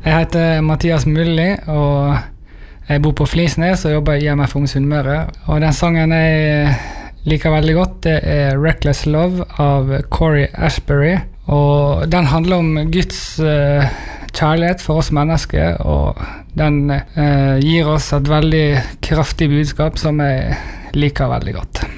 Jeg heter Mathias Mulli, og jeg bor på Flisnes og jobber i IMF Ung Sunnmøre. Og den sangen jeg liker veldig godt, det er Reckless Love av Corey Ashbury. Og den handler om Guds kjærlighet for oss mennesker, og den gir oss et veldig kraftig budskap som jeg liker veldig godt.